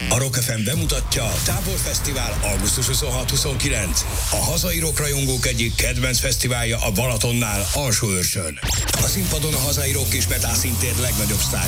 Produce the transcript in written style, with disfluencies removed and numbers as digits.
A Rock FM bemutatja a Táborfesztivál augusztus 26-29. A hazai rockrajongók egyik kedvenc fesztiválja a Balatonnál, Alsóőrsön. A színpadon a hazai rock és metal színtér legnagyobb sztárjai